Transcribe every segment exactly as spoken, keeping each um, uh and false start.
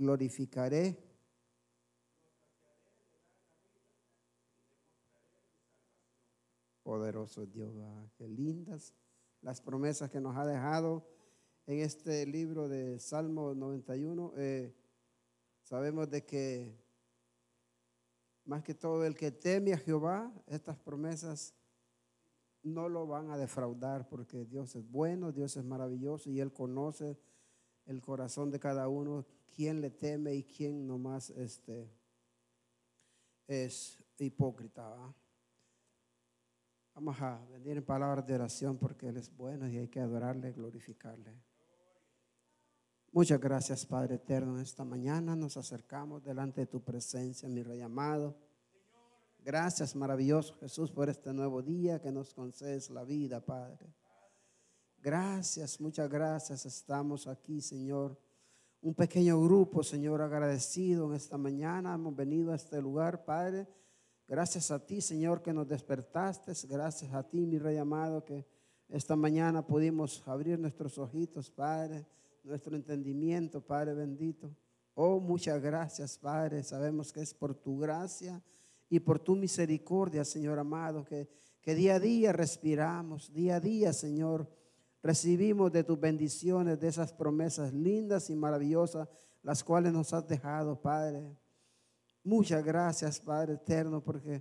glorificaré. Poderoso Dios, ah, qué lindas las promesas que nos ha dejado en este libro de Salmo noventa y uno. Eh, sabemos de que más que todo el que teme a Jehová, estas promesas no lo van a defraudar, porque Dios es bueno, Dios es maravilloso y Él conoce el corazón de cada uno, quién le teme y quién nomás este, es hipócrita, ¿va? Vamos a venir en palabras de oración porque Él es bueno y hay que adorarle, glorificarle. Muchas gracias, Padre eterno. Esta mañana nos acercamos delante de tu presencia, mi Rey amado. Gracias, maravilloso Jesús, por este nuevo día que nos concedes la vida, Padre. Gracias, muchas gracias. Estamos aquí, Señor. Un pequeño grupo, Señor, agradecido en esta mañana. Hemos venido a este lugar, Padre. Gracias a ti, Señor, que nos despertaste. Gracias a ti, mi Rey amado, que esta mañana pudimos abrir nuestros ojitos, Padre, nuestro entendimiento, Padre bendito. Oh, muchas gracias, Padre. Sabemos que es por tu gracia y por tu misericordia, Señor amado, que, que día a día respiramos, día a día, Señor, recibimos de tus bendiciones, de esas promesas lindas y maravillosas, las cuales nos has dejado, Padre. Muchas gracias, Padre eterno, porque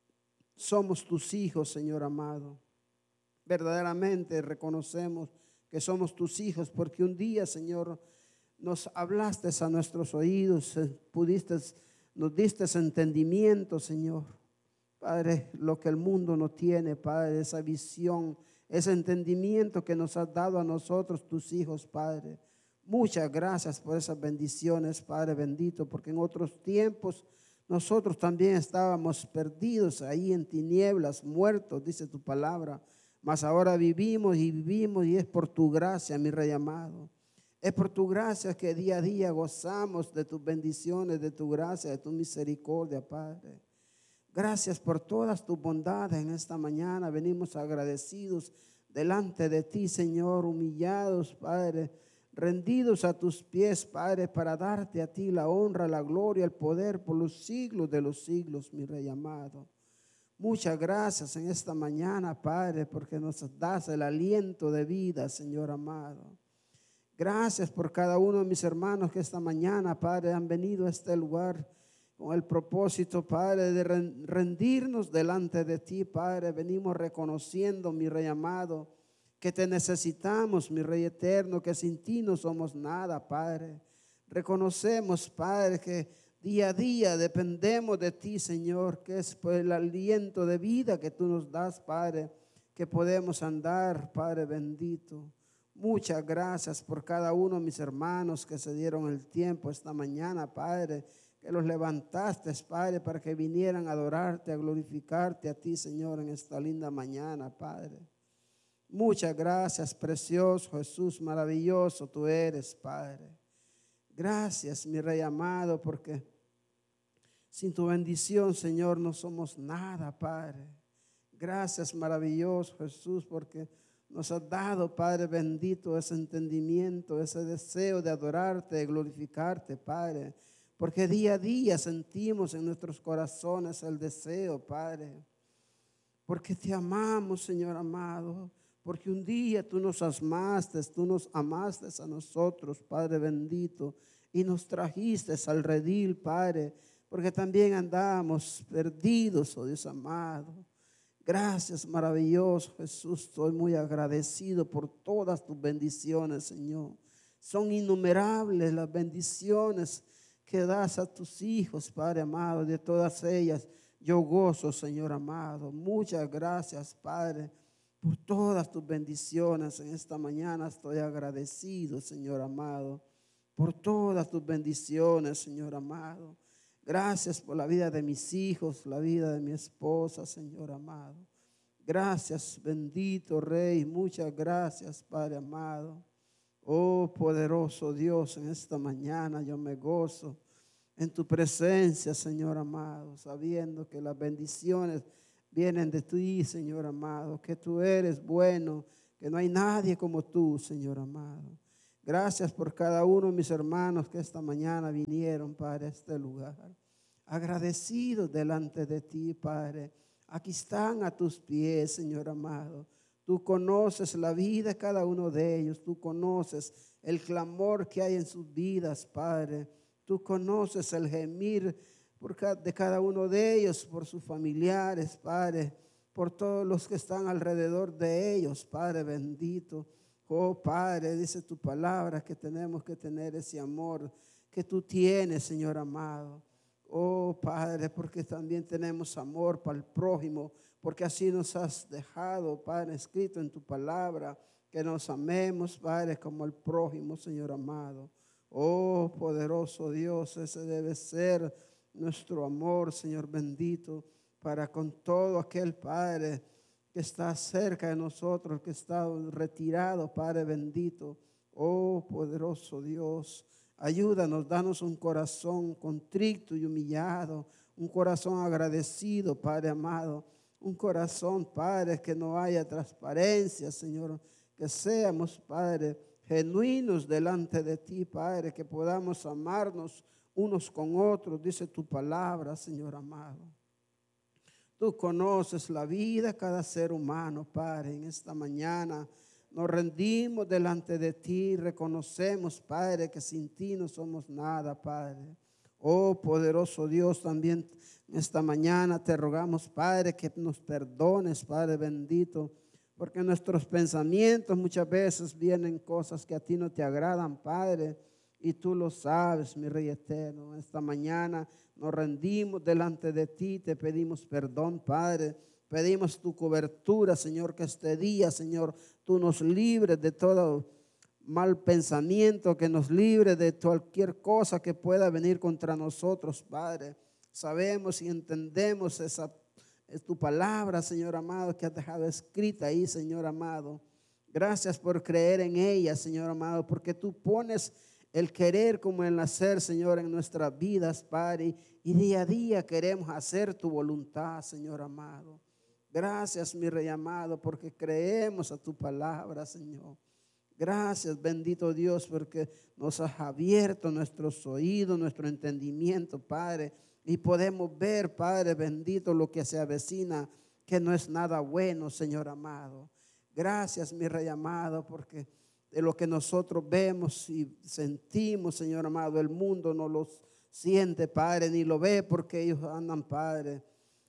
somos tus hijos, Señor amado. Verdaderamente reconocemos que somos tus hijos, porque un día, Señor, nos hablaste a nuestros oídos, pudiste, nos diste entendimiento, Señor. Padre, lo que el mundo no tiene, Padre, esa visión, ese entendimiento que nos has dado a nosotros, tus hijos, Padre. Muchas gracias por esas bendiciones, Padre bendito, porque en otros tiempos nosotros también estábamos perdidos ahí en tinieblas, muertos, dice tu palabra. Mas ahora vivimos y vivimos y es por tu gracia, mi Rey amado. Es por tu gracia que día a día gozamos de tus bendiciones, de tu gracia, de tu misericordia, Padre. Gracias por todas tus bondades en esta mañana. Venimos agradecidos delante de ti, Señor, humillados, Padre, rendidos a tus pies, Padre, para darte a ti la honra, la gloria, el poder por los siglos de los siglos, mi Rey amado. Muchas gracias en esta mañana, Padre, porque nos das el aliento de vida, Señor amado. Gracias por cada uno de mis hermanos que esta mañana, Padre, han venido a este lugar con el propósito, Padre, de rendirnos delante de ti, Padre. Venimos reconociendo, mi Rey amado, que te necesitamos, mi Rey eterno, que sin ti no somos nada, Padre. Reconocemos, Padre, que día a día dependemos de ti, Señor, que es por el aliento de vida que tú nos das, Padre, que podemos andar, Padre bendito. Muchas gracias por cada uno de mis hermanos que se dieron el tiempo esta mañana, Padre, que los levantaste, Padre, para que vinieran a adorarte, a glorificarte a ti, Señor, en esta linda mañana, Padre. Muchas gracias, precioso Jesús, maravilloso tú eres, Padre. Gracias, mi Rey amado, porque sin tu bendición, Señor, no somos nada, Padre. Gracias, maravilloso Jesús, porque nos has dado, Padre bendito, ese entendimiento, ese deseo de adorarte, de glorificarte, Padre. Porque día a día sentimos en nuestros corazones el deseo, Padre. Porque te amamos, Señor amado. Porque un día tú nos amaste, tú nos amaste a nosotros, Padre bendito, y nos trajiste al redil, Padre, porque también andábamos perdidos, oh Dios amado. Gracias, maravilloso Jesús, estoy muy agradecido por todas tus bendiciones, Señor. Son innumerables las bendiciones que das a tus hijos, Padre amado, de todas ellas yo gozo, Señor amado. Muchas gracias, Padre, por todas tus bendiciones. En esta mañana estoy agradecido, Señor amado, por todas tus bendiciones, Señor amado. Gracias por la vida de mis hijos, la vida de mi esposa, Señor amado. Gracias, bendito Rey, muchas gracias, Padre amado. Oh, poderoso Dios, en esta mañana yo me gozo en tu presencia, Señor amado, sabiendo que las bendiciones vienen de ti, Señor amado, que tú eres bueno, que no hay nadie como tú, Señor amado. Gracias por cada uno de mis hermanos que esta mañana vinieron, Padre, a este lugar. Agradecidos delante de ti, Padre. Aquí están a tus pies, Señor amado. Tú conoces la vida de cada uno de ellos. Tú conoces el clamor que hay en sus vidas, Padre. Tú conoces el gemir por ca- de cada uno de ellos, por sus familiares, Padre, por todos los que están alrededor de ellos, Padre bendito. Oh, Padre, dice tu palabra que tenemos que tener ese amor que tú tienes, Señor amado. Oh, Padre, porque también tenemos amor para el prójimo, porque así nos has dejado, Padre, escrito en tu palabra, que nos amemos, Padre, como el prójimo, Señor amado. Oh, poderoso Dios, ese debe ser nuestro amor, Señor bendito, para con todo aquel, Padre, que está cerca de nosotros, que está retirado, Padre bendito. Oh, poderoso Dios, ayúdanos, danos un corazón contrito y humillado, un corazón agradecido, Padre amado, un corazón, Padre, que no haya transparencia, Señor, que seamos, Padre, genuinos delante de ti, Padre, que podamos amarnos unos con otros, dice tu palabra, Señor amado. Tú conoces la vida de cada ser humano, Padre. En esta mañana nos rendimos delante de ti, reconocemos, Padre, que sin ti no somos nada, Padre. Oh, poderoso Dios, también en esta mañana te rogamos, Padre, que nos perdones, Padre bendito, porque nuestros pensamientos muchas veces vienen cosas que a ti no te agradan, Padre, y tú lo sabes, mi Rey eterno. Esta mañana nos rendimos delante de ti, te pedimos perdón, Padre. Pedimos tu cobertura, Señor, que este día, Señor, tú nos libres de todo mal pensamiento, que nos libres de cualquier cosa que pueda venir contra nosotros, Padre. Sabemos y entendemos esa es tu palabra, Señor amado, que has dejado escrita ahí, Señor amado. Gracias por creer en ella, Señor amado, porque tú pones el querer como el hacer, Señor, en nuestras vidas, Padre, y día a día queremos hacer tu voluntad, Señor amado. Gracias, mi Rey amado, porque creemos a tu palabra, Señor. Gracias, bendito Dios, porque nos has abierto nuestros oídos, nuestro entendimiento, Padre, y podemos ver, Padre bendito, lo que se avecina, que no es nada bueno, Señor amado. Gracias, mi Rey amado, porque de lo que nosotros vemos y sentimos, Señor amado, el mundo no lo siente, Padre, ni lo ve, porque ellos andan, Padre,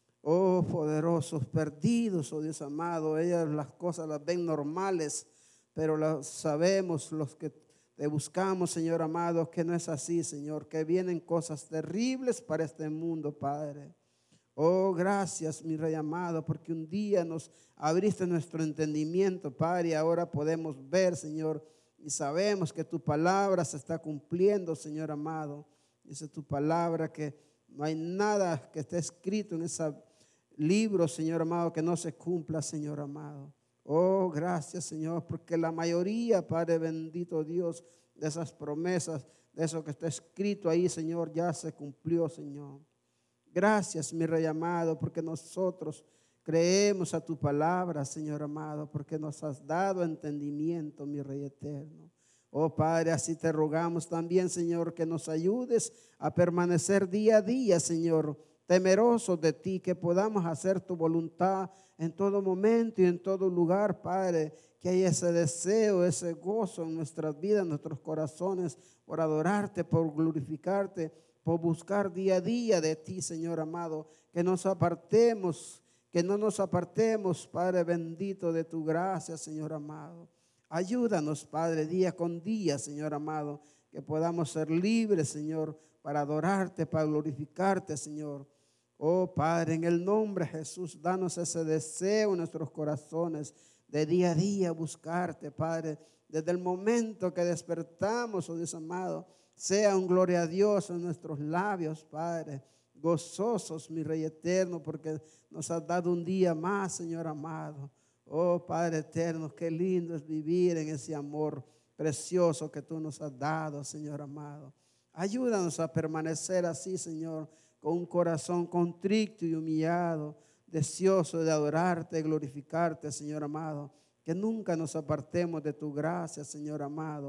oh poderosos, perdidos, oh Dios amado. Ellas las cosas las ven normales, pero las sabemos los que te buscamos, Señor amado, que no es así, Señor, que vienen cosas terribles para este mundo, Padre. Oh, gracias, mi Rey amado, porque un día nos abriste nuestro entendimiento, Padre, y ahora podemos ver, Señor, y sabemos que tu palabra se está cumpliendo, Señor amado. Dice tu palabra que no hay nada que esté escrito en ese libro, Señor amado, que no se cumpla, Señor amado. Oh, gracias, Señor, porque la mayoría, Padre bendito Dios, de esas promesas, de eso que está escrito ahí, Señor, ya se cumplió, Señor. Gracias, mi Rey amado, porque nosotros creemos a tu palabra, Señor amado, porque nos has dado entendimiento, mi Rey eterno. Oh Padre, así te rogamos también, Señor, que nos ayudes a permanecer día a día, Señor, temerosos de ti, que podamos hacer tu voluntad en todo momento y en todo lugar, Padre, que haya ese deseo, ese gozo en nuestras vidas, en nuestros corazones, por adorarte, por glorificarte, por buscar día a día de ti, Señor amado, que nos apartemos, que no nos apartemos, Padre bendito, de tu gracia, Señor amado. Ayúdanos, Padre, día con día, Señor amado, que podamos ser libres, Señor, para adorarte, para glorificarte, Señor. Oh, Padre, en el nombre de Jesús, danos ese deseo en nuestros corazones de día a día buscarte, Padre, desde el momento que despertamos, oh Dios amado. Sea un gloria a Dios en nuestros labios, Padre, gozosos, mi Rey eterno, porque nos has dado un día más, Señor amado. Oh, Padre eterno, qué lindo es vivir en ese amor precioso que tú nos has dado, Señor amado. Ayúdanos a permanecer así, Señor, con un corazón contrito y humillado, deseoso de adorarte, glorificarte, Señor amado. Que nunca nos apartemos de tu gracia, Señor amado.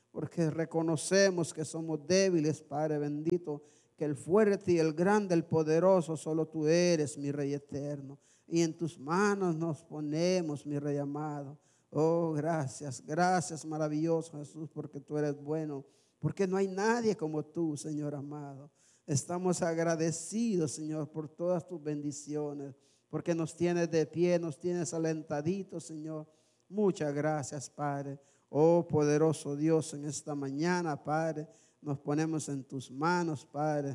porque reconocemos que somos débiles, Padre bendito, que el fuerte y el grande, el poderoso, solo tú eres, mi Rey eterno. Y en tus manos nos ponemos, mi Rey amado. Oh, gracias, gracias, maravilloso Jesús, porque tú eres bueno, porque no hay nadie como tú, Señor amado. Estamos agradecidos, Señor, por todas tus bendiciones, porque nos tienes de pie, nos tienes alentaditos, Señor. Muchas gracias, Padre. Oh, poderoso Dios, en esta mañana, Padre, nos ponemos en tus manos, Padre,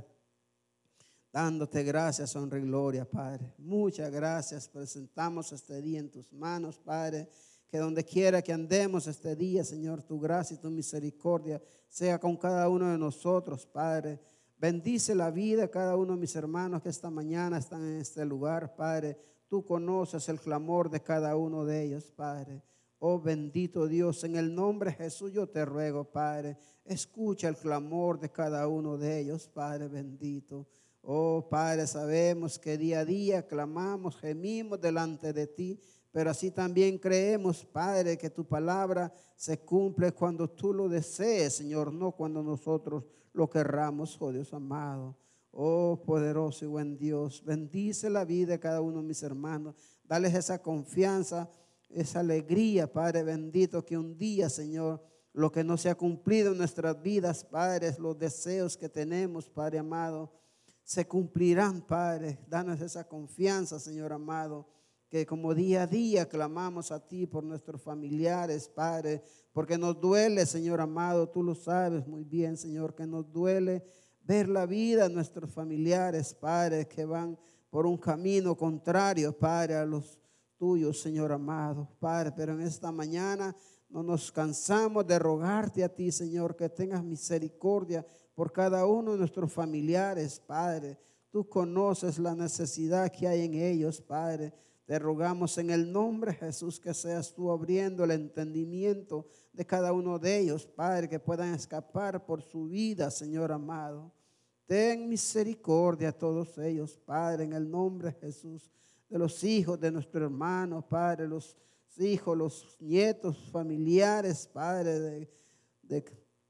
dándote gracias, honra y gloria, Padre. Muchas gracias. Presentamos este día en tus manos, Padre. Que donde quiera que andemos este día, Señor, tu gracia y tu misericordia sea con cada uno de nosotros, Padre. Bendice la vida de cada uno de mis hermanos que esta mañana están en este lugar, Padre. Tú conoces el clamor de cada uno de ellos, Padre. Oh bendito Dios, en el nombre de Jesús yo te ruego, Padre. Escucha el clamor de cada uno de ellos, Padre bendito. Oh Padre, sabemos que día a día clamamos, gemimos delante de ti, pero así también creemos, Padre, que tu palabra se cumple cuando tú lo desees, Señor, no cuando nosotros lo querramos, oh Dios amado. Oh poderoso y buen Dios, bendice la vida de cada uno de mis hermanos. Dales esa confianza, esa alegría, Padre bendito, que un día, Señor, lo que no se ha cumplido en nuestras vidas, Padre, los deseos que tenemos, Padre amado, se cumplirán, Padre. Danos esa confianza, Señor amado, que como día a día clamamos a ti por nuestros familiares, Padre, porque nos duele, Señor amado, tú lo sabes muy bien, Señor, que nos duele ver la vida de nuestros familiares, Padre, que van por un camino contrario, Padre, a los tuyos, Señor amado, Padre, pero en esta mañana no nos cansamos de rogarte a ti, Señor, que tengas misericordia por cada uno de nuestros familiares, Padre. Tú conoces la necesidad que hay en ellos, Padre. Te rogamos en el nombre de Jesús que seas tú abriendo el entendimiento de cada uno de ellos, Padre, que puedan escapar por su vida, Señor amado. Ten misericordia a todos ellos, Padre, en el nombre de Jesús, de los hijos de nuestro hermano, Padre, los hijos, los nietos, familiares, Padre, de, de,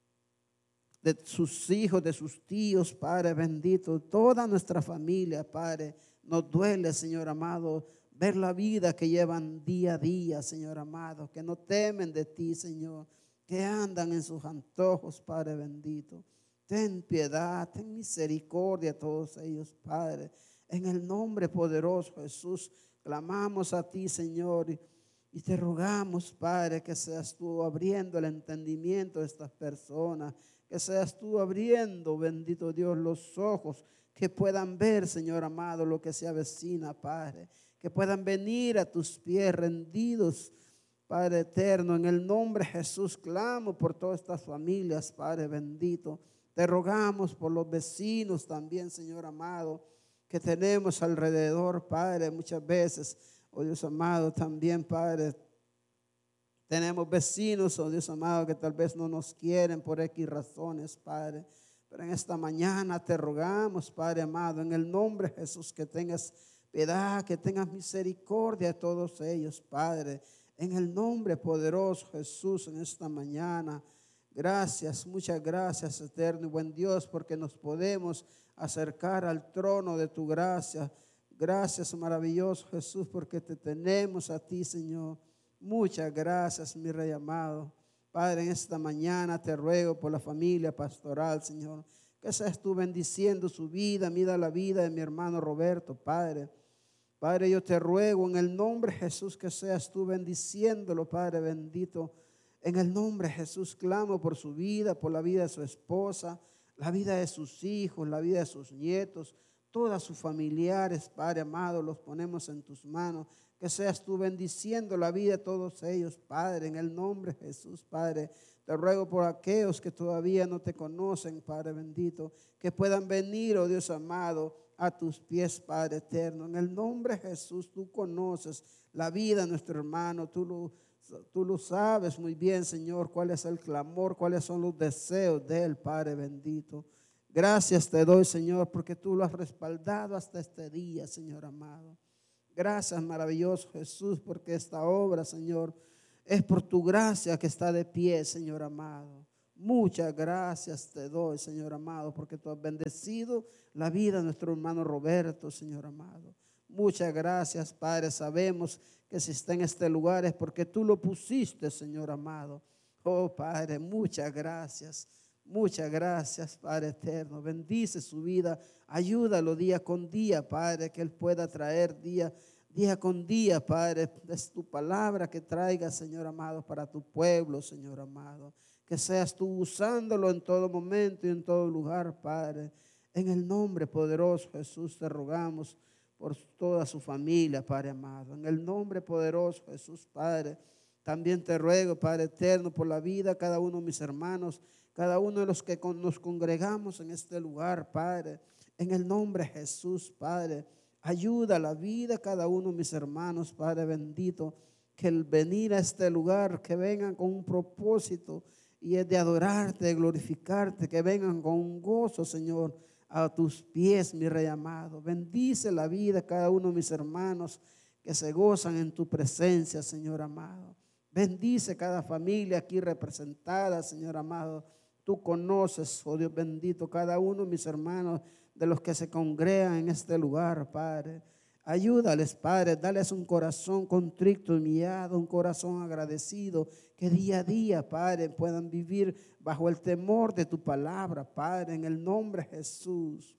de sus hijos, de sus tíos, Padre bendito, toda nuestra familia, Padre. Nos duele, Señor amado, ver la vida que llevan día a día, Señor amado, que no temen de ti, Señor, que andan en sus antojos, Padre bendito. Ten piedad, ten misericordia a todos ellos, Padre. En el nombre poderoso Jesús, clamamos a ti, Señor, y, y te rogamos, Padre, que seas tú abriendo el entendimiento de estas personas, que seas tú abriendo, bendito Dios, los ojos, que puedan ver, Señor amado, lo que se avecina, Padre. Que puedan venir a tus pies rendidos, Padre eterno. En el nombre de Jesús clamo por todas estas familias, Padre bendito. Te rogamos por los vecinos también, Señor amado, que tenemos alrededor, Padre, muchas veces, oh Dios amado, también, Padre, tenemos vecinos, oh Dios amado, que tal vez no nos quieren por X razones, Padre. Pero en esta mañana te rogamos, Padre amado, en el nombre de Jesús, que tengas piedad, que tengas misericordia de todos ellos, Padre. En el nombre poderoso Jesús, en esta mañana. Gracias, muchas gracias, eterno y buen Dios, porque nos podemos acercar al trono de tu gracia. Gracias, maravilloso Jesús, porque te tenemos a ti, Señor. Muchas gracias, mi Rey amado. Padre, en esta mañana te ruego por la familia pastoral, Señor, que seas tú bendiciendo su vida, mira la vida de mi hermano Roberto, Padre. Padre, yo te ruego en el nombre de Jesús que seas tú bendiciéndolo, Padre bendito. En el nombre de Jesús clamo por su vida, por la vida de su esposa, la vida de sus hijos, la vida de sus nietos, todas sus familiares, Padre amado, los ponemos en tus manos. Que seas tú bendiciendo la vida de todos ellos, Padre, en el nombre de Jesús, Padre. Te ruego por aquellos que todavía no te conocen, Padre bendito, que puedan venir, oh Dios amado, a tus pies, Padre eterno. En el nombre de Jesús, tú conoces la vida de nuestro hermano, tú lo, tú lo sabes muy bien, Señor, cuál es el clamor, cuáles son los deseos de él, Padre bendito. Gracias te doy, Señor, porque tú lo has respaldado hasta este día, Señor amado. Gracias, maravilloso Jesús, porque esta obra, Señor, es por tu gracia que está de pie, Señor amado. Muchas gracias te doy, Señor amado, porque tú has bendecido la vida de nuestro hermano Roberto, Señor amado. Muchas gracias, Padre. Sabemos que si está en este lugar es porque tú lo pusiste, Señor amado. Oh, Padre, muchas gracias. Muchas gracias, Padre eterno. Bendice su vida. Ayúdalo día con día, Padre, que él pueda traer día, día con día, Padre. Es tu palabra que traiga, Señor amado, para tu pueblo, Señor amado. Que seas tú usándolo en todo momento y en todo lugar, Padre. En el nombre poderoso Jesús te rogamos por toda su familia, Padre amado. En el nombre poderoso Jesús, Padre. También te ruego, Padre eterno, por la vida de cada uno de mis hermanos, cada uno de los que nos congregamos en este lugar, Padre. En el nombre de Jesús, Padre. Ayuda la vida de cada uno de mis hermanos, Padre bendito. Que el venir a este lugar, que vengan con un propósito, y es de adorarte, de glorificarte, que vengan con un gozo, Señor, a tus pies, mi Rey amado. Bendice la vida de cada uno de mis hermanos que se gozan en tu presencia, Señor amado. Bendice cada familia aquí representada, Señor amado. Tú conoces, oh Dios bendito, cada uno de mis hermanos de los que se congregan en este lugar, Padre. Ayúdales, Padre, dales un corazón contrito y humillado, un corazón agradecido, que día a día, Padre, puedan vivir bajo el temor de tu palabra, Padre, en el nombre de Jesús.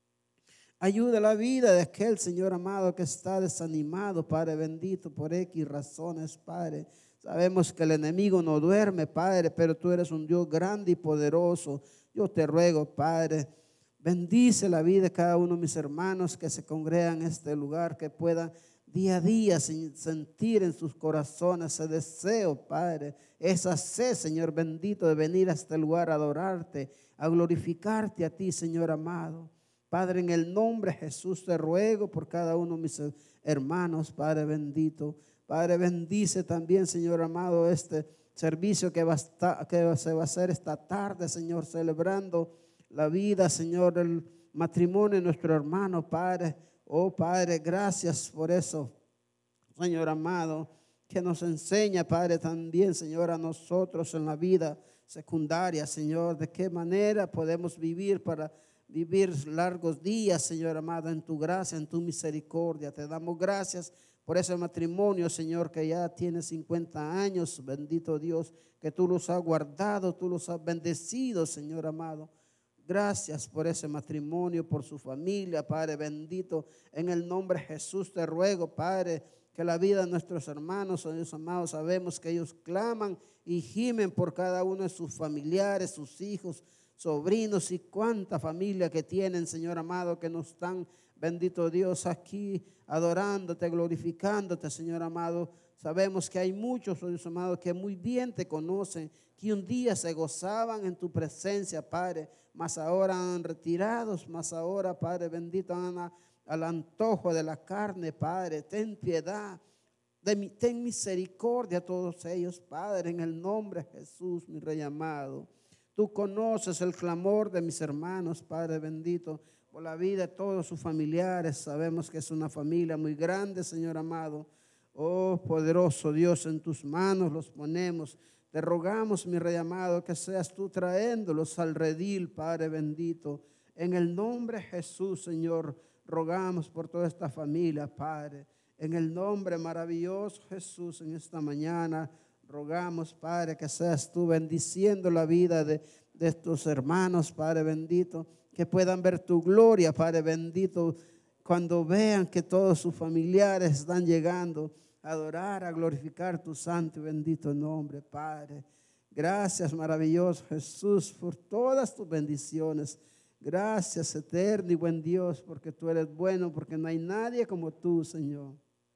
Ayuda la vida de aquel, Señor amado, que está desanimado, Padre bendito, por X razones, Padre. Sabemos que el enemigo no duerme, Padre, pero tú eres un Dios grande y poderoso. Yo te ruego, Padre, bendice la vida de cada uno de mis hermanos que se congregan en este lugar, que puedan día a día sentir en sus corazones ese deseo, Padre, esa sed, Señor bendito, de venir a este lugar a adorarte, a glorificarte a ti, Señor amado. Padre, en el nombre de Jesús te ruego por cada uno de mis hermanos, Padre bendito. Padre, bendice también, Señor amado, este servicio que, va a estar, que se va a hacer esta tarde, Señor, celebrando la vida, Señor, el matrimonio de nuestro hermano, Padre. Oh, Padre, gracias por eso, Señor amado, que nos enseña, Padre, también, Señor, a nosotros en la vida secundaria, Señor, de qué manera podemos vivir para vivir largos días, Señor amado, en tu gracia, en tu misericordia. Te damos gracias por ese matrimonio, Señor, que ya tiene cincuenta años, bendito Dios, que tú los has guardado, tú los has bendecido, Señor amado. Gracias por ese matrimonio, por su familia, Padre bendito. En el nombre de Jesús te ruego, Padre, que la vida de nuestros hermanos, oh Dios amado, sabemos que ellos claman y gimen por cada uno de sus familiares, sus hijos, sobrinos y cuánta familia que tienen, Señor amado, que no están, bendito Dios, aquí adorándote, glorificándote, Señor amado. Sabemos que hay muchos, oh Dios amado, que muy bien te conocen, que un día se gozaban en tu presencia, Padre, mas ahora han retirados, mas ahora, Padre bendito, han al antojo de la carne, Padre. Ten piedad, de mi, ten misericordia a todos ellos, Padre, en el nombre de Jesús, mi Rey amado. Tú conoces el clamor de mis hermanos, Padre bendito, por la vida de todos sus familiares. Sabemos que es una familia muy grande, Señor amado. Oh, poderoso Dios, en tus manos los ponemos. Te rogamos, mi Rey amado, que seas tú trayéndolos al redil, Padre bendito. En el nombre de Jesús, Señor, rogamos por toda esta familia, Padre. En el nombre maravilloso Jesús, en esta mañana, rogamos, Padre, que seas tú bendiciendo la vida de, de estos hermanos, Padre bendito, que puedan ver tu gloria, Padre bendito, cuando vean que todos sus familiares están llegando a adorar, a glorificar tu santo y bendito nombre, Padre. Gracias, maravilloso Jesús, por todas tus bendiciones. Gracias, eterno y buen Dios, porque tú eres bueno, porque no hay nadie como tú, Señor.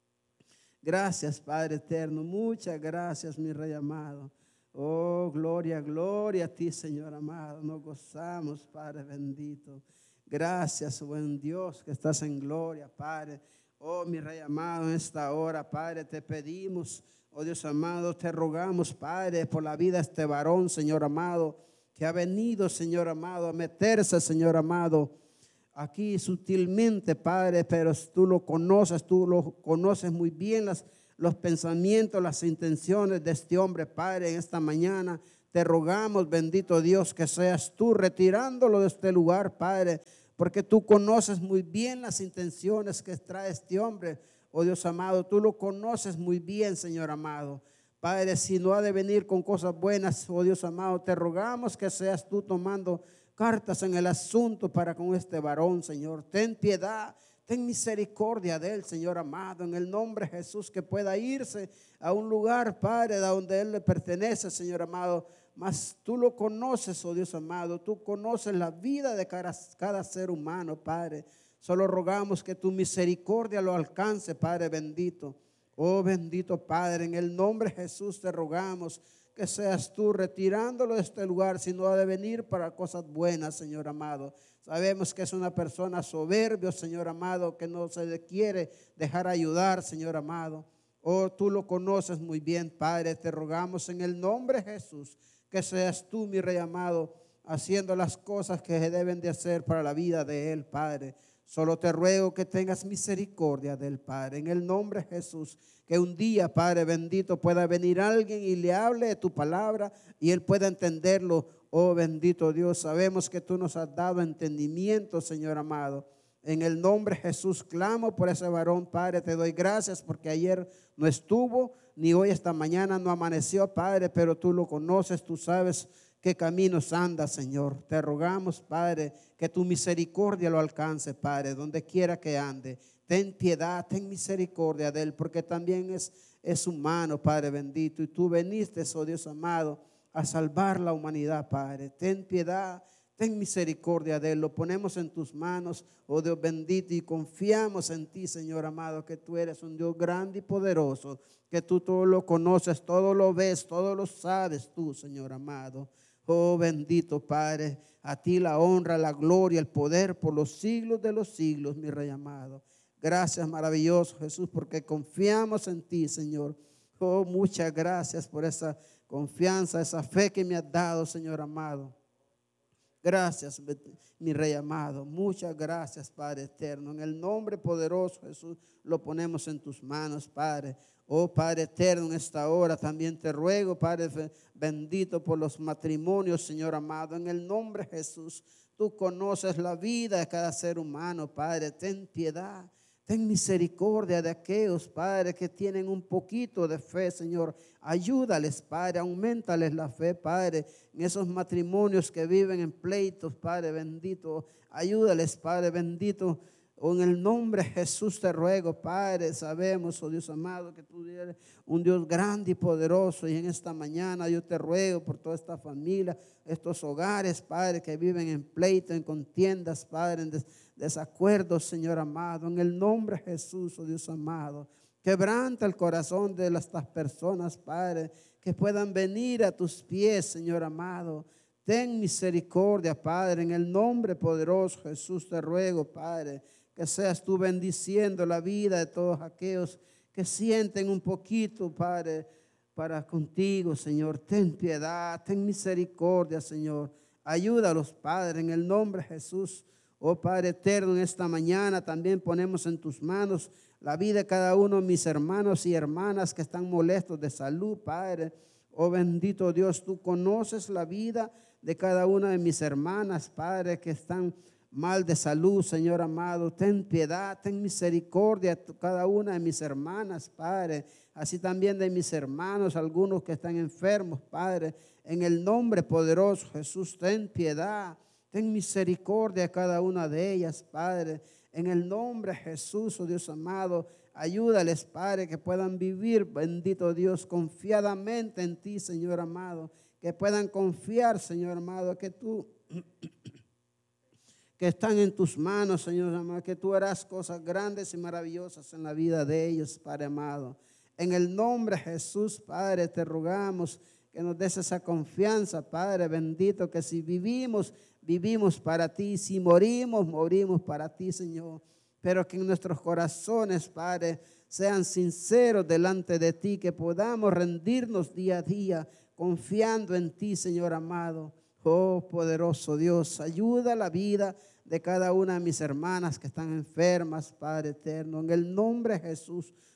Gracias, Padre eterno. Muchas gracias, mi Rey amado. Oh, gloria, gloria a ti, Señor amado. Nos gozamos, Padre bendito. Gracias, buen Dios, que estás en gloria, Padre. Oh, mi Rey amado, en esta hora, Padre, te pedimos, oh Dios amado, te rogamos, Padre, por la vida de este varón, Señor amado, que ha venido, Señor amado, a meterse, Señor amado, aquí sutilmente, Padre, pero tú lo conoces, tú lo conoces muy bien, las, los pensamientos, las intenciones de este hombre, Padre, en esta mañana. te rogamos, bendito Dios, que seas tú retirándolo de este lugar, Padre, porque tú conoces muy bien las intenciones que trae este hombre, oh Dios amado, tú lo conoces muy bien, Señor amado. Padre, si no ha de venir con cosas buenas, oh Dios amado, te rogamos que seas tú tomando cartas en el asunto para con este varón, Señor. Ten piedad, ten misericordia de él, Señor amado, en el nombre de Jesús, que pueda irse a un lugar, Padre, de donde él le pertenece, Señor amado. Mas tú lo conoces, oh Dios amado, tú conoces la vida de cada, cada ser humano, Padre. Solo rogamos que tu misericordia lo alcance, Padre bendito. Oh bendito Padre, en el nombre de Jesús te rogamos que seas tú retirándolo de este lugar, si no ha de venir para cosas buenas, Señor amado. Sabemos que es una persona soberbio, Señor amado, que no se le quiere dejar ayudar, Señor amado. Oh, tú lo conoces muy bien, Padre. Te rogamos en el nombre de Jesús que seas tú, mi Rey amado, haciendo las cosas que se deben de hacer para la vida de él, Padre. Solo te ruego que tengas misericordia del Padre. En el nombre de Jesús, que un día, Padre bendito, pueda venir alguien y le hable de tu palabra y él pueda entenderlo. Oh bendito Dios, sabemos que tú nos has dado entendimiento, Señor amado. En el nombre de Jesús clamo por ese varón, Padre. Te doy gracias porque ayer no estuvo, ni hoy esta mañana no amaneció, Padre, pero tú lo conoces, tú sabes qué caminos anda, Señor. Te rogamos, Padre, que tu misericordia lo alcance, Padre, donde quiera que ande. Ten piedad, ten misericordia de él, porque también es, es humano, Padre bendito. Y tú veniste, oh Dios amado, a salvar la humanidad, Padre. Ten piedad, ten misericordia de él. Lo ponemos en tus manos, oh Dios bendito, y confiamos en ti, Señor amado, que tú eres un Dios grande y poderoso, que tú todo lo conoces, todo lo ves, todo lo sabes tú, Señor amado. Oh bendito Padre, a ti la honra, la gloria, el poder por los siglos de los siglos, mi Rey amado. Gracias, maravilloso Jesús, porque confiamos en ti, Señor. Oh, muchas gracias por esa confianza, esa fe que me has dado, Señor amado. Gracias, mi Rey amado. Muchas gracias, Padre eterno. En el nombre poderoso, Jesús, lo ponemos en tus manos, Padre. Oh Padre eterno, en esta hora también te ruego, Padre bendito, por los matrimonios, Señor amado. En el nombre de Jesús, tú conoces la vida de cada ser humano, Padre. Ten piedad, ten misericordia de aquellos, Padre, que tienen un poquito de fe, Señor. Ayúdales, Padre, aumentales la fe, Padre, en esos matrimonios que viven en pleitos, Padre bendito. Ayúdales, Padre bendito. Oh, en el nombre de Jesús te ruego, Padre. Sabemos, oh Dios amado, que tú eres un Dios grande y poderoso. Y en esta mañana yo te ruego por toda esta familia, estos hogares, Padre, que viven en pleito, en contiendas, Padre, en des desacuerdos, Señor amado. En el nombre de Jesús, oh Dios amado, quebranta el corazón de estas personas, Padre, que puedan venir a tus pies, Señor amado. Ten misericordia, Padre, en el nombre poderoso Jesús te ruego, Padre, que seas tú bendiciendo la vida de todos aquellos que sienten un poquito, Padre, para contigo, Señor. Ten piedad, ten misericordia, Señor. Ayúdalos, Padre, en el nombre de Jesús. Oh Padre eterno, en esta mañana también ponemos en tus manos la vida de cada uno de mis hermanos y hermanas que están molestos de salud, Padre. Oh bendito Dios, tú conoces la vida de cada una de mis hermanas, Padre, que están mal de salud, Señor amado. Ten piedad, ten misericordia de cada una de mis hermanas, Padre. Así también de mis hermanos, algunos que están enfermos, Padre. En el nombre poderoso Jesús, ten piedad, ten misericordia de cada una de ellas, Padre. En el nombre de Jesús, oh Dios amado, ayúdales, Padre, que puedan vivir, bendito Dios, confiadamente en ti, Señor amado. Que puedan confiar, Señor amado, que tú, que están en tus manos, Señor amado, que tú harás cosas grandes y maravillosas en la vida de ellos, Padre amado. En el nombre de Jesús, Padre, te rogamos que nos des esa confianza, Padre bendito, que si vivimos, vivimos para ti, si morimos, morimos para ti, Señor. Pero que en nuestros corazones, Padre, sean sinceros delante de ti, que podamos rendirnos día a día, confiando en ti, Señor amado. Oh, poderoso Dios, ayuda la vida de cada una de mis hermanas que están enfermas, Padre eterno. En el nombre de Jesús,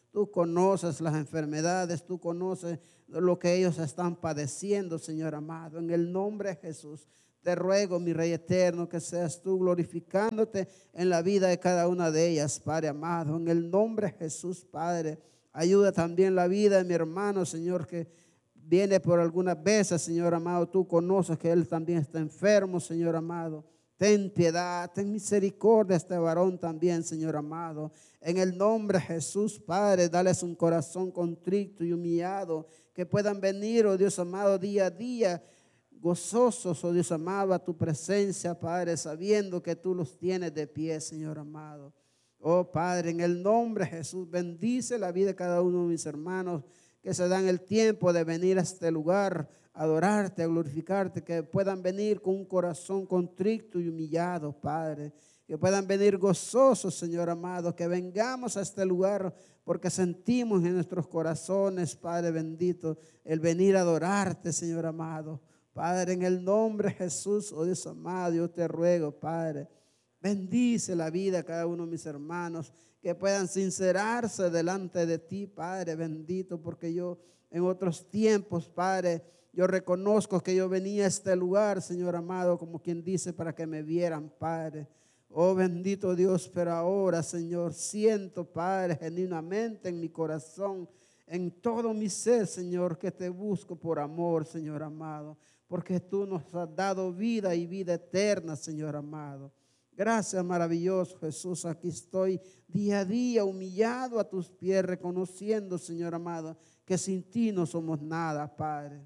Tú conoces las enfermedades, tú conoces lo que ellos están padeciendo, Señor amado. En el nombre de Jesús, te ruego, mi Rey eterno, que seas tú glorificándote en la vida de cada una de ellas, Padre amado. En el nombre de Jesús, Padre, ayuda también la vida de mi hermano, Señor, que viene por algunas veces, Señor amado. Tú conoces que él también está enfermo, Señor amado. Ten piedad, ten misericordia a este varón también, Señor amado. En el nombre de Jesús, Padre, dales un corazón contrito y humillado, que puedan venir, oh Dios amado, día a día, gozosos, oh Dios amado, a tu presencia, Padre, sabiendo que tú los tienes de pie, Señor amado. Oh Padre, en el nombre de Jesús, bendice la vida de cada uno de mis hermanos que se dan el tiempo de venir a este lugar, a adorarte, a glorificarte, que puedan venir con un corazón contrito y humillado, Padre, que puedan venir gozosos, Señor amado, que vengamos a este lugar porque sentimos en nuestros corazones, Padre bendito, el venir a adorarte, Señor amado. Padre, en el nombre de Jesús, oh Dios amado, yo te ruego, Padre, bendice la vida de cada uno de mis hermanos, que puedan sincerarse delante de ti, Padre bendito, porque yo en otros tiempos, Padre, yo reconozco que yo venía a este lugar, Señor amado, como quien dice, para que me vieran, Padre. Oh bendito Dios, pero ahora, Señor, siento, Padre, genuinamente en mi corazón, en todo mi ser, Señor, que te busco por amor, Señor amado, porque tú nos has dado vida y vida eterna, Señor amado. Gracias, maravilloso Jesús. Aquí estoy día a día humillado a tus pies, reconociendo, Señor amado, que sin ti no somos nada, Padre.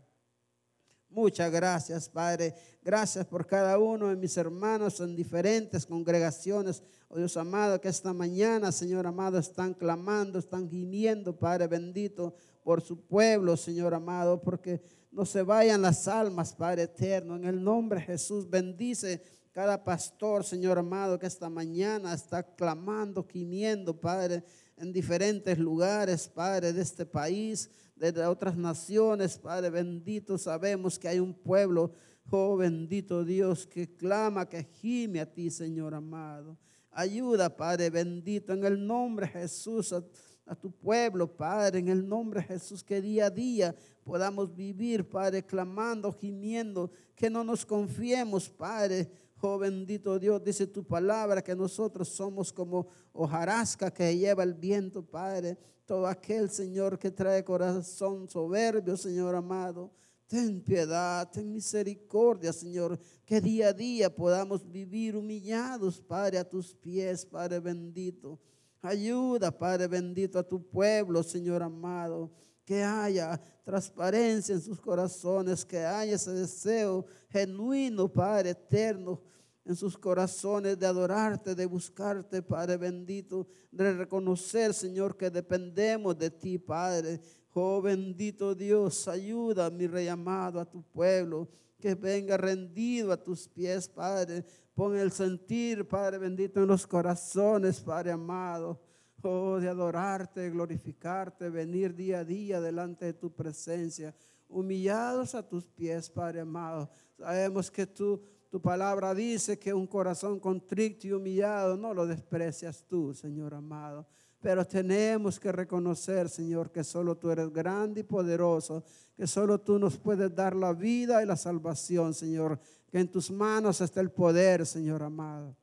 Muchas gracias, Padre. Gracias por cada uno de mis hermanos en diferentes congregaciones. Oh Dios amado, que esta mañana, Señor amado, están clamando, están gimiendo, Padre bendito, por su pueblo, Señor amado, porque no se vayan las almas, Padre eterno. En el nombre de Jesús, bendice cada pastor, Señor amado, que esta mañana está clamando, gimiendo, Padre, en diferentes lugares, Padre, de este país, de otras naciones, Padre bendito. Sabemos que hay un pueblo, oh bendito Dios, que clama, que gime a ti, Señor amado. Ayuda, Padre bendito, en el nombre de Jesús, a, a tu pueblo, Padre, en el nombre de Jesús, que día a día podamos vivir, Padre, clamando, gimiendo, que no nos confiemos, Padre. Oh bendito Dios, dice tu palabra que nosotros somos como hojarasca que lleva el viento, Padre. Todo aquel, Señor, que trae corazón soberbio, Señor amado, ten piedad, ten misericordia, Señor, que día a día podamos vivir humillados, Padre, a tus pies, Padre bendito. Ayuda, Padre bendito, a tu pueblo, Señor amado, que haya transparencia en sus corazones, que haya ese deseo genuino, Padre eterno, en sus corazones de adorarte, de buscarte, Padre bendito, de reconocer, Señor, que dependemos de ti, Padre. Oh bendito Dios, ayuda, mi Rey amado, a tu pueblo, que venga rendido a tus pies, Padre. Pon el sentir, Padre bendito, en los corazones, Padre amado. Oh, de adorarte, de glorificarte, venir día a día delante de tu presencia, humillados a tus pies, Padre amado. Sabemos que tú, tu palabra dice que un corazón contrito y humillado no lo desprecias tú, Señor amado. Pero tenemos que reconocer, Señor, que solo tú eres grande y poderoso, que solo tú nos puedes dar la vida y la salvación, Señor, que en tus manos está el poder, Señor amado.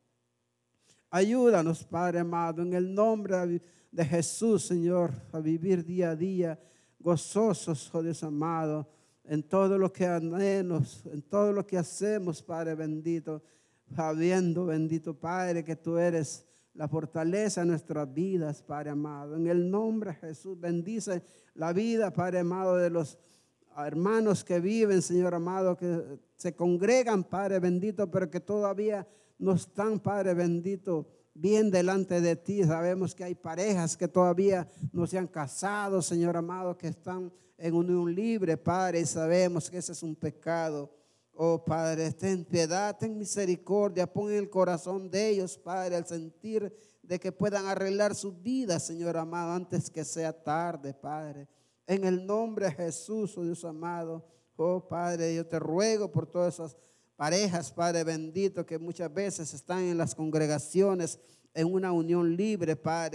Ayúdanos, Padre amado, en el nombre de Jesús, Señor, a vivir día a día gozosos, oh Dios amado, en todo lo que anhelamos, en todo lo que hacemos, Padre bendito, sabiendo, bendito Padre, que tú eres la fortaleza de nuestras vidas, Padre amado. En el nombre de Jesús, bendice la vida, Padre amado, de los hermanos que viven, Señor amado, que se congregan, Padre bendito, pero que todavía no están, Padre bendito, bien delante de ti. Sabemos que hay parejas que todavía no se han casado, Señor amado, que están en unión libre, Padre, y sabemos que ese es un pecado. Oh Padre, ten piedad, ten misericordia, pon en el corazón de ellos, Padre, el sentir de que puedan arreglar su vida, Señor amado, antes que sea tarde, Padre. En el nombre de Jesús, oh Dios amado, oh Padre, yo te ruego por todas esas parejas, Padre bendito, que muchas veces están en las congregaciones en una unión libre, Padre.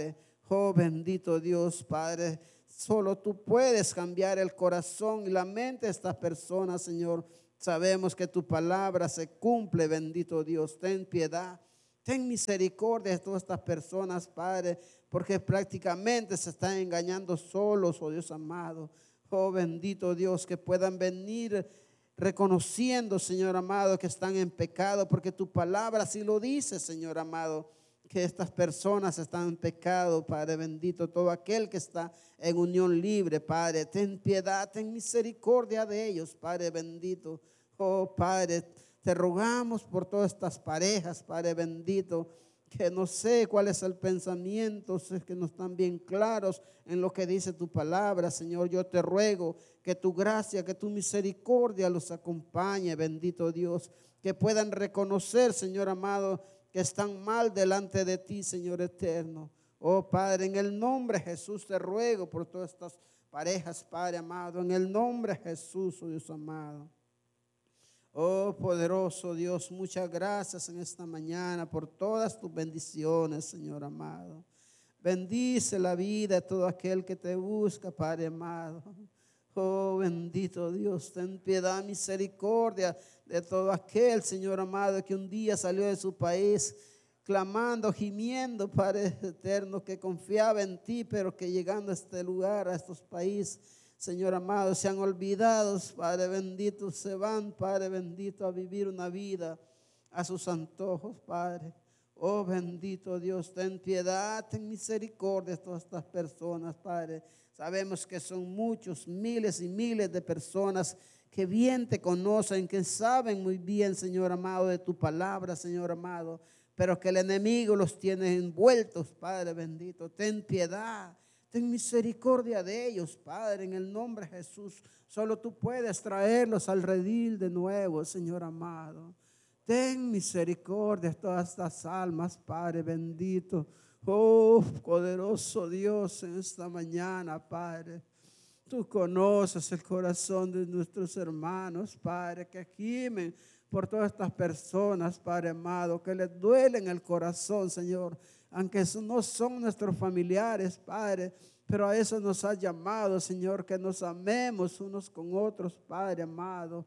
Oh, bendito Dios, Padre. Solo tú puedes cambiar el corazón y la mente de estas personas, Señor. Sabemos que tu palabra se cumple, bendito Dios. Ten piedad, ten misericordia de todas estas personas, Padre, porque prácticamente se están engañando solos, oh Dios amado. Oh, bendito Dios, que puedan venir reconociendo, Señor amado, que están en pecado, porque tu palabra sí lo dice, Señor amado, que estas personas están en pecado, Padre bendito. Todo aquel que está en unión libre, Padre, ten piedad, ten misericordia de ellos, Padre bendito. Oh, Padre, te rogamos por todas estas parejas, Padre bendito, que no sé cuál es el pensamiento, sé que no están bien claros en lo que dice tu palabra, Señor. Yo te ruego que tu gracia, que tu misericordia los acompañe, bendito Dios, que puedan reconocer, Señor amado, que están mal delante de ti, Señor eterno. Oh, Padre, en el nombre de Jesús te ruego por todas estas parejas, Padre amado, en el nombre de Jesús, oh Dios amado. Oh, poderoso Dios, muchas gracias en esta mañana por todas tus bendiciones, Señor amado. Bendice la vida de todo aquel que te busca, Padre amado. Oh, bendito Dios, ten piedad, misericordia de todo aquel, Señor amado, que un día salió de su país clamando, gimiendo, Padre eterno, que confiaba en ti, pero que llegando a este lugar, a estos países, Señor amado, se han olvidado, Padre bendito, se van, Padre bendito, a vivir una vida a sus antojos, Padre. Oh, bendito Dios, ten piedad, ten misericordia de todas estas personas, Padre. Sabemos que son muchos, miles y miles de personas que bien te conocen, que saben muy bien, Señor amado, de tu palabra, Señor amado, pero que el enemigo los tiene envueltos, Padre bendito. Ten piedad, ten misericordia de ellos, Padre, en el nombre de Jesús. Solo tú puedes traerlos al redil de nuevo, Señor amado. Ten misericordia de todas estas almas, Padre bendito. Oh, poderoso Dios, en esta mañana, Padre, tú conoces el corazón de nuestros hermanos, Padre, que gimen por todas estas personas, Padre amado, que les duele en el corazón, Señor, aunque no son nuestros familiares, Padre, pero a eso nos has llamado, Señor, que nos amemos unos con otros, Padre amado.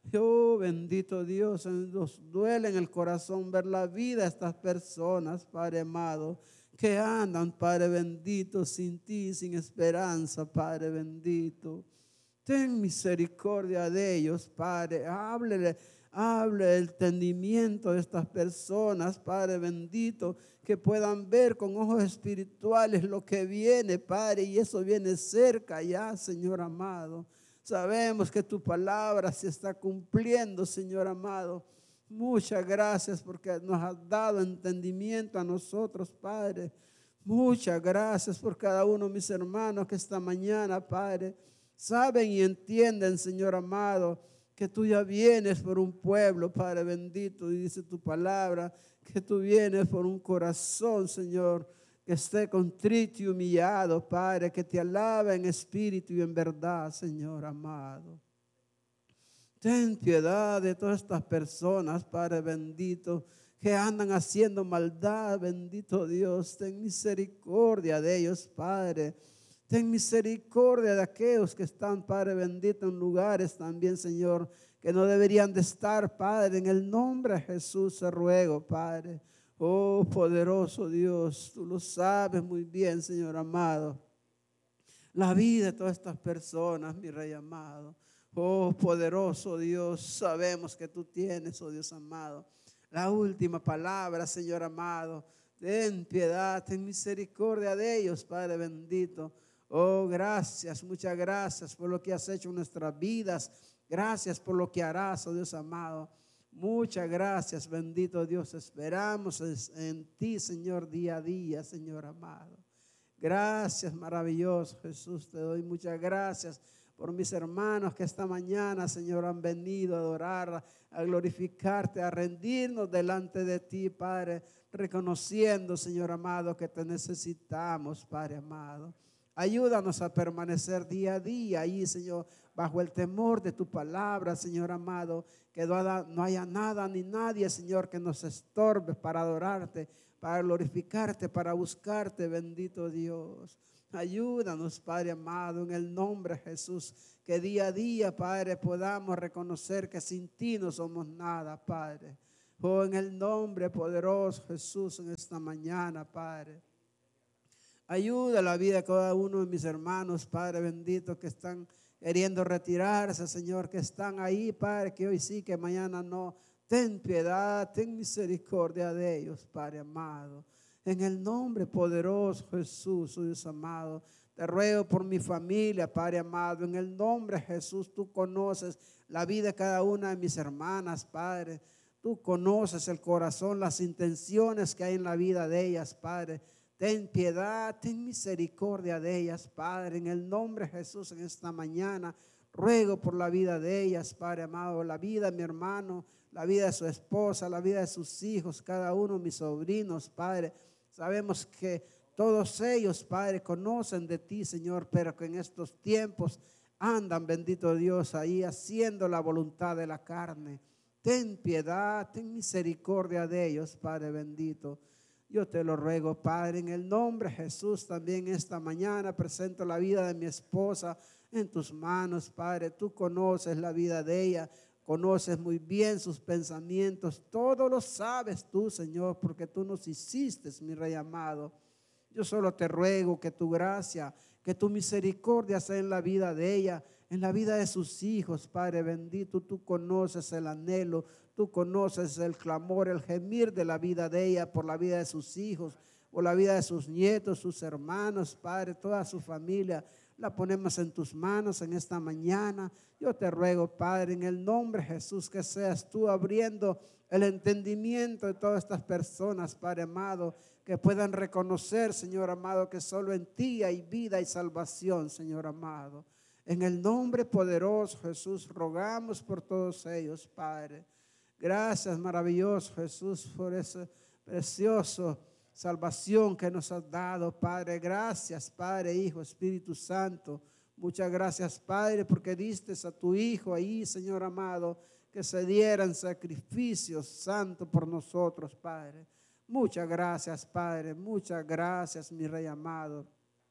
Oh, bendito Dios, nos duele en el corazón ver la vida de estas personas, Padre amado, que andan, Padre bendito, sin ti, sin esperanza, Padre bendito. Ten misericordia de ellos, Padre. Háblele, hable el entendimiento de estas personas, Padre bendito, que puedan ver con ojos espirituales lo que viene, Padre, y eso viene cerca ya, Señor amado. Sabemos que tu palabra se está cumpliendo, Señor amado. Muchas gracias porque nos has dado entendimiento a nosotros, Padre. Muchas gracias por cada uno de mis hermanos que esta mañana, Padre, saben y entienden, Señor amado, que tú ya vienes por un pueblo, Padre bendito, y dice tu palabra, que tú vienes por un corazón, Señor, que esté contrito y humillado, Padre, que te alabe en espíritu y en verdad, Señor amado. Ten piedad de todas estas personas, Padre bendito, que andan haciendo maldad, bendito Dios. Ten misericordia de ellos, Padre. Ten misericordia de aquellos que están, Padre bendito, en lugares también, Señor, que no deberían de estar, Padre. En el nombre de Jesús te ruego, Padre. Oh, poderoso Dios, tú lo sabes muy bien, Señor amado. La vida de todas estas personas, mi Rey amado. Oh, poderoso Dios, sabemos que tú tienes, oh Dios amado, la última palabra, Señor amado. Ten piedad, ten misericordia de ellos, Padre bendito. Oh, gracias, muchas gracias por lo que has hecho en nuestras vidas. Gracias por lo que harás, oh Dios amado. Muchas gracias, bendito Dios. Esperamos en ti, Señor, día a día, Señor amado. Gracias, maravilloso Jesús. Te doy muchas gracias por mis hermanos que esta mañana, Señor, han venido a adorar, a glorificarte, a rendirnos delante de ti, Padre, reconociendo, Señor amado, que te necesitamos, Padre amado. Ayúdanos a permanecer día a día ahí, Señor, bajo el temor de tu palabra, Señor amado, que no haya nada ni nadie, Señor, que nos estorbe para adorarte, para glorificarte, para buscarte, bendito Dios. Ayúdanos, Padre amado, en el nombre de Jesús, que día a día, Padre, podamos reconocer que sin ti no somos nada, Padre. Oh, en el nombre poderoso Jesús, en esta mañana, Padre. Ayuda la vida de cada uno de mis hermanos, Padre bendito, que están queriendo retirarse, Señor, que están ahí, Padre, que hoy sí, que mañana no. Ten piedad, ten misericordia de ellos, Padre amado. En el nombre poderoso Jesús, oh Dios amado, te ruego por mi familia, Padre amado. En el nombre de Jesús, tú conoces la vida de cada una de mis hermanas, Padre. Tú conoces el corazón, las intenciones que hay en la vida de ellas, Padre. Ten piedad, ten misericordia de ellas, Padre, en el nombre de Jesús. En esta mañana ruego por la vida de ellas, Padre amado, la vida de mi hermano, la vida de su esposa, la vida de sus hijos, cada uno de mis sobrinos, Padre. Sabemos que todos ellos, Padre, conocen de ti, Señor, pero que en estos tiempos andan, bendito Dios, ahí haciendo la voluntad de la carne. Ten piedad, ten misericordia de ellos, Padre bendito. Yo te lo ruego, Padre, en el nombre de Jesús. También esta mañana presento la vida de mi esposa en tus manos, Padre. Tú conoces la vida de ella, conoces muy bien sus pensamientos. Todo lo sabes tú, Señor, porque tú nos hiciste, mi Rey amado. Yo solo te ruego que tu gracia, que tu misericordia sea en la vida de ella, en la vida de sus hijos, Padre bendito. Tú conoces el anhelo, tú conoces el clamor, el gemir de la vida de ella por la vida de sus hijos, por la vida de sus nietos, sus hermanos, Padre, toda su familia. La ponemos en tus manos en esta mañana. Yo te ruego, Padre, en el nombre de Jesús, que seas tú abriendo el entendimiento de todas estas personas, Padre amado, que puedan reconocer, Señor amado, que solo en ti hay vida y salvación, Señor amado. En el nombre poderoso Jesús, rogamos por todos ellos, Padre. Gracias, maravilloso Jesús, por esa preciosa salvación que nos has dado, Padre. Gracias, Padre, Hijo, Espíritu Santo. Muchas gracias, Padre, porque diste a tu Hijo ahí, Señor amado, que se dieran sacrificios santos por nosotros, Padre. Muchas gracias, Padre. Muchas gracias, mi Rey amado.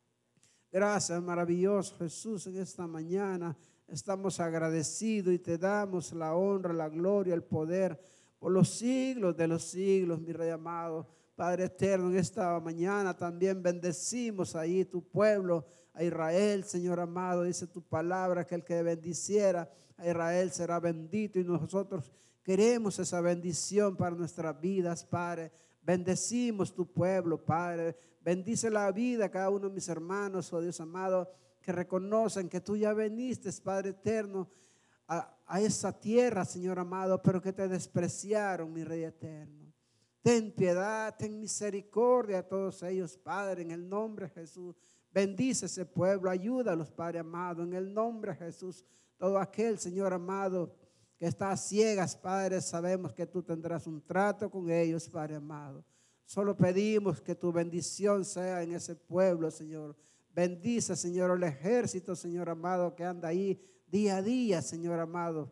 Gracias, maravilloso Jesús, en esta mañana estamos agradecidos y te damos la honra, la gloria, el poder por los siglos de los siglos, mi Rey amado. Padre eterno, en esta mañana también bendecimos ahí tu pueblo, a Israel, Señor amado. Dice tu palabra que el que bendiciera a Israel será bendito, y nosotros queremos esa bendición para nuestras vidas, Padre. Bendecimos tu pueblo, Padre. Bendice la vida a cada uno de mis hermanos, oh Dios amado, que reconocen que tú ya viniste, Padre eterno, a, a esa tierra, Señor amado, pero que te despreciaron, mi Rey eterno. Ten piedad, ten misericordia a todos ellos, Padre, en el nombre de Jesús. Bendice ese pueblo, ayúdalos, Padre amado, en el nombre de Jesús. Todo aquel, Señor amado, que está a ciegas, Padre, sabemos que tú tendrás un trato con ellos, Padre amado. Solo pedimos que tu bendición sea en ese pueblo, Señor. Bendice, Señor, el ejército, Señor amado, que anda ahí día a día, Señor amado.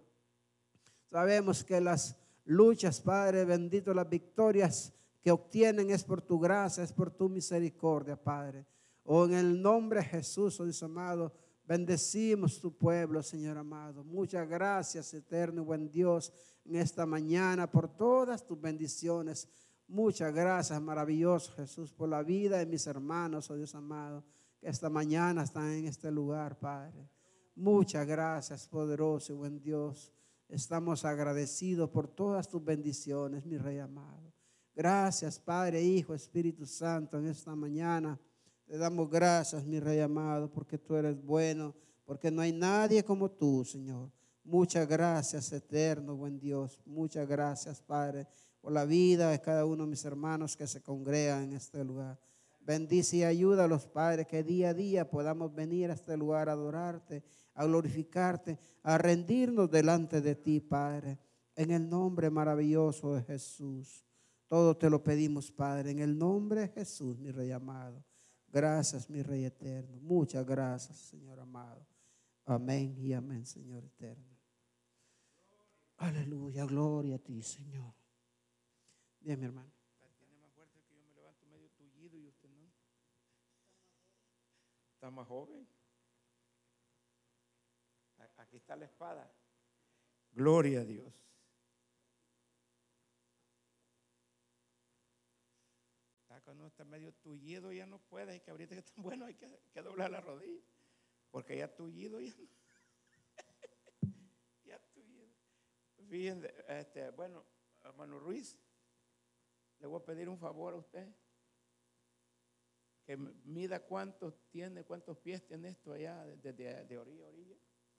Sabemos que las luchas, Padre bendito, las victorias que obtienen es por tu gracia, es por tu misericordia, Padre. Oh, en el nombre de Jesús, oh Dios amado, bendecimos tu pueblo, Señor amado. Muchas gracias, eterno y buen Dios, en esta mañana por todas tus bendiciones. Muchas gracias, maravilloso Jesús, por la vida de mis hermanos, oh Dios amado, que esta mañana están en este lugar, Padre. Muchas gracias, poderoso y buen Dios. Estamos agradecidos por todas tus bendiciones, mi Rey amado. Gracias, Padre, Hijo, Espíritu Santo, en esta mañana. Te damos gracias, mi Rey amado, porque tú eres bueno, porque no hay nadie como tú, Señor. Muchas gracias, eterno, buen Dios. Muchas gracias, Padre, por la vida de cada uno de mis hermanos que se congregan en este lugar. Bendice y ayuda a los padres que día a día podamos venir a este lugar a adorarte, a glorificarte, a rendirnos delante de ti, Padre, en el nombre maravilloso de Jesús. Todo te lo pedimos, Padre, en el nombre de Jesús, mi Rey amado. Gracias, mi Rey eterno. Muchas gracias, Señor amado. Amén y amén, Señor eterno. Aleluya, gloria a ti, Señor. Bien, mi hermano. Tiene más fuerza que yo me levanto medio tullido y usted no. Está más joven. Aquí está la espada. Gloria a Dios. Cuando uno está medio tullido ya no puede, hay que ahorita que está bueno hay que, que doblar la rodilla, porque ya tullido ya no. Ya tullido. Fíjense, este, bueno, hermano Ruiz, le voy a pedir un favor a usted, que mida cuántos tiene, cuántos pies tiene esto allá, desde de, de orilla a orilla,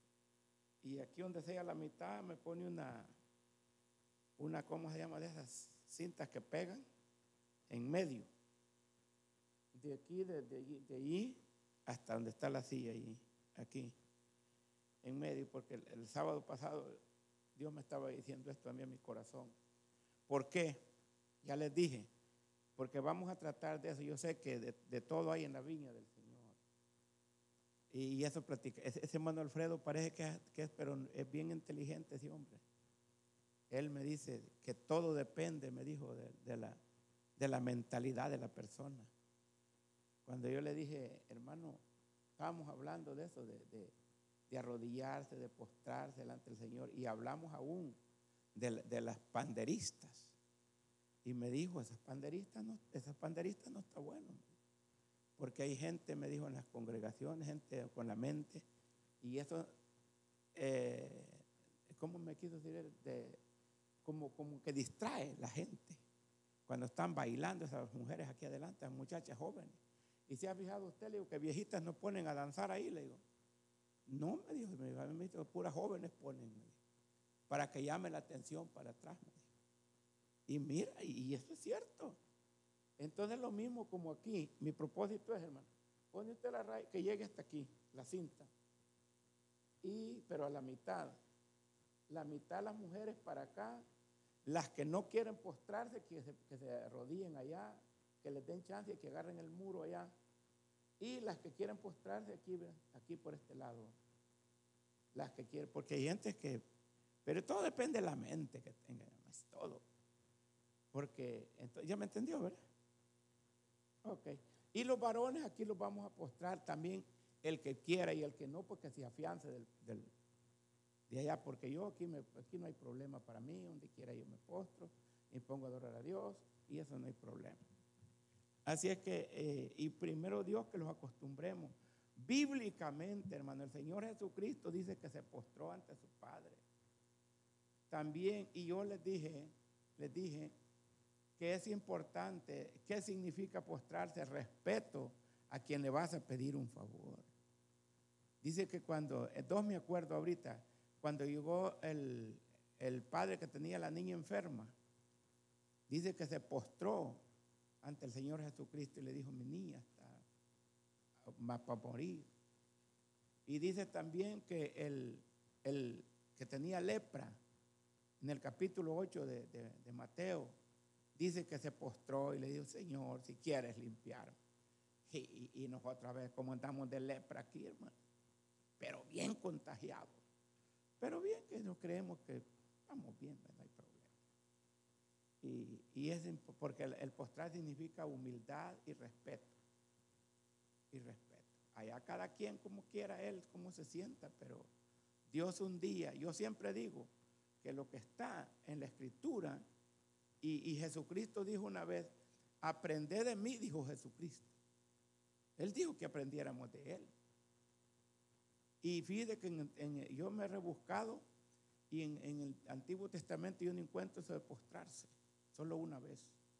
y aquí donde sea la mitad me pone una, una, ¿cómo se llama? De esas cintas que pegan en medio. De aquí, de, de, de allí hasta donde está la silla, allí, aquí, en medio, porque el, el sábado pasado Dios me estaba diciendo esto a mí en mi corazón. ¿Por qué? Ya les dije, porque vamos a tratar de eso. Yo sé que de, de todo hay en la viña del Señor. Y, y eso platica. Ese, ese hermano Alfredo parece que es, que es, pero es bien inteligente ese hombre. Él me dice que todo depende, me dijo, de, de, la, de la mentalidad de la persona. Cuando yo le dije, hermano, estábamos hablando de eso, de, de, de arrodillarse, de postrarse delante del Señor, y hablamos aún de, de las panderistas. Y me dijo, esas panderistas no, esas panderistas no está bueno, porque hay gente, me dijo, en las congregaciones, gente con la mente, y eso, eh, ¿cómo me quiso decir? De, como, como que distrae la gente cuando están bailando esas mujeres aquí adelante, las muchachas jóvenes. Y se ha fijado usted, le digo, que viejitas no ponen a danzar ahí, le digo. No, me dijo, me dijo, a mí me dijo, puras jóvenes ponen, me dijo, para que llame la atención para atrás, me dijo. Y mira, y eso es cierto. Entonces lo mismo como aquí, mi propósito es, hermano, pone usted la raíz, que llegue hasta aquí, la cinta, y, pero a la mitad, la mitad las mujeres para acá, las que no quieren postrarse, que se, que se arrodillen allá, que les den chance y que agarren el muro allá. Y las que quieren postrarse aquí, aquí por este lado. Las que quieren, porque hay gente que, pero todo depende de la mente que tengan, es todo. Porque, entonces, ya me entendió, ¿verdad? Ok. Y los varones aquí los vamos a postrar también, el que quiera y el que no, porque se afiance del, del, de allá, porque yo aquí, me, aquí no hay problema para mí, donde quiera yo me postro, me pongo a adorar a Dios y eso no hay problema. Así es que, eh, y primero Dios que los acostumbremos. Bíblicamente, hermano, el Señor Jesucristo dice que se postró ante su Padre. También, y yo les dije, les dije que es importante, ¿qué significa postrarse? Respeto a quien le vas a pedir un favor. Dice que cuando, dos me acuerdo ahorita, cuando llegó el, el padre que tenía a la niña enferma, dice que se postró ante el Señor Jesucristo y le dijo, mi niña está para morir. Y dice también que el, el que tenía lepra, en el capítulo ocho de, de, de Mateo, dice que se postró y le dijo, Señor, si quieres limpiar. Y, y, y nosotros a ver cómo andamos de lepra aquí, hermano, pero bien contagiados. Pero bien que nos creemos que estamos bien, no hay problema. Y, y es porque el, el postrar significa humildad y respeto. Y respeto. Allá cada quien como quiera él, como se sienta, pero Dios un día, yo siempre digo que lo que está en la Escritura, y, y Jesucristo dijo una vez, aprended de mí, dijo Jesucristo. Él dijo que aprendiéramos de él. Y fíjate que en, en, yo me he rebuscado y en, en el Antiguo Testamento yo no encuentro eso de postrarse. Solo una vez.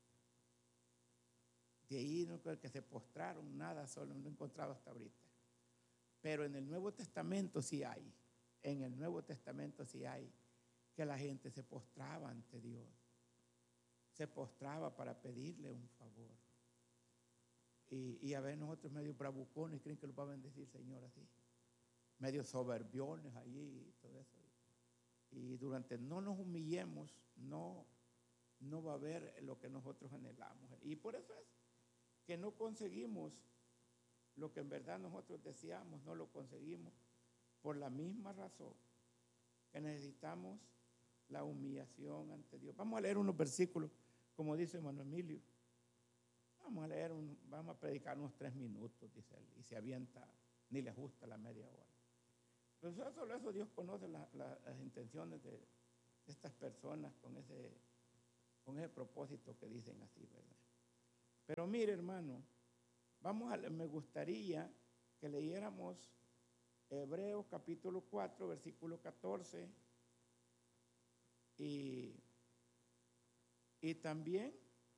De ahí no creo que se postraron, nada, solo no he encontrado hasta ahorita. Pero en el Nuevo Testamento sí hay. En el Nuevo Testamento sí hay que la gente se postraba ante Dios. Se postraba para pedirle un favor. Y, y a ver, nosotros medio bravucones creen que lo va a bendecir el Señor así. Medio soberbiones allí y todo eso. Y durante no nos humillemos, no no va a haber lo que nosotros anhelamos. Y por eso es que no conseguimos lo que en verdad nosotros deseamos, no lo conseguimos por la misma razón que necesitamos la humillación ante Dios. Vamos a leer unos versículos, como dice hermano Emilio. Vamos a leer, un, vamos a predicar unos tres minutos, dice él, y se avienta, ni le ajusta la media hora. Pero solo eso Dios conoce la, la, las intenciones de, de estas personas con ese, con ese propósito que dicen así, ¿verdad? Pero mire, hermano, vamos a, me gustaría que leyéramos Hebreos capítulo cuatro, versículo catorce, y, y también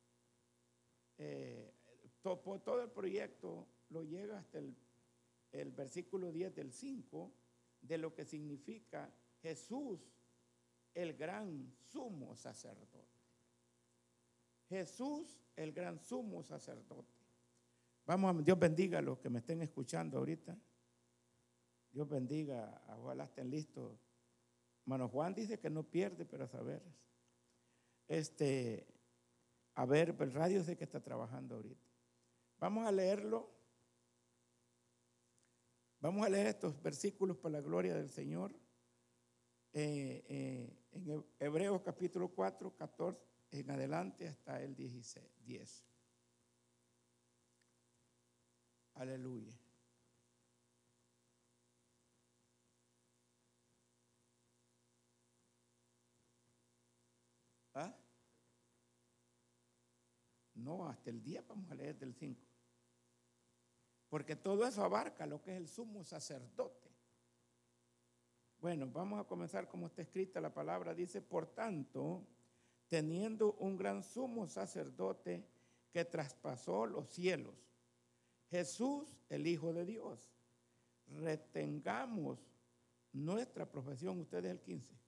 eh, to, todo el proyecto lo llega hasta el, el versículo diez del cinco, de lo que significa Jesús, el gran sumo sacerdote. Jesús, el gran sumo sacerdote. Vamos a, Dios bendiga a los que me estén escuchando ahorita. Dios bendiga, ojalá estén listos. Hermano Juan dice que no pierde, pero a saber. Este, a ver, el radio sé que está trabajando ahorita. Vamos a leerlo. Vamos a leer estos versículos para la gloria del Señor. Eh, eh, en Hebreos capítulo cuatro, catorce, en adelante hasta el dieciséis, diez. Aleluya. ¿Ah? No, hasta el diez vamos a leer del cinco. Porque todo eso abarca lo que es el sumo sacerdote. Bueno, vamos a comenzar como está escrita la palabra. Dice, por tanto, teniendo un gran sumo sacerdote que traspasó los cielos, Jesús, el Hijo de Dios, retengamos nuestra profesión. Ustedes el quince.